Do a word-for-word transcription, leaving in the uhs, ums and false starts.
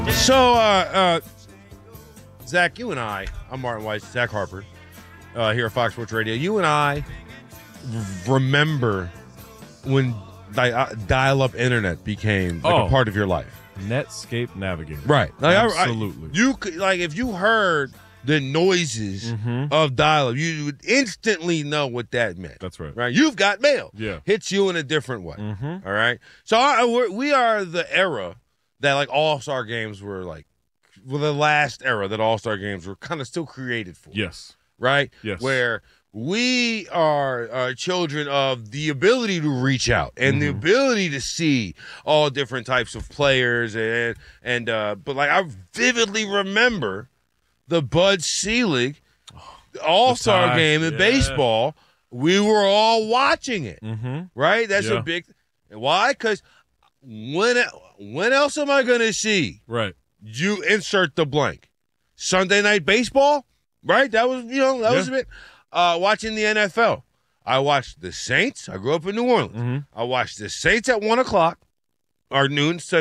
So, uh, uh, Zach, you and I, I'm Martin Weiss, Zach Harper, uh, here at Fox Sports Radio. You and I r- remember when di- uh, dial-up internet became like Oh. a part of your life. Netscape Navigator. Right. Like, I- Absolutely. I, you could, like, if you heard the noises Mhm. of dial-up, you would instantly know what that meant. That's right. Right. You've got mail. Yeah. Hits you in a different way. Mhm. All right. So I, we're, we are the era that like all-star games were like, well, the last era that all-star games were kind of still created for. Yes. Right? Yes. Where we are uh, children of the ability to reach out and the Mhm. ability to see all different types of players and and uh, but like I vividly remember the Bud Selig All-Star tie, game in yeah. baseball. We were all watching it. Mm-hmm. Right? That's Yeah. a big why? Because when when else am I gonna see Right. you insert the blank? Sunday night baseball? Right? That was, you know, that Yeah. was a bit. Uh, watching the N F L. I watched the Saints. I grew up in New Orleans. Mm-hmm. I watched the Saints at one o'clock or noon.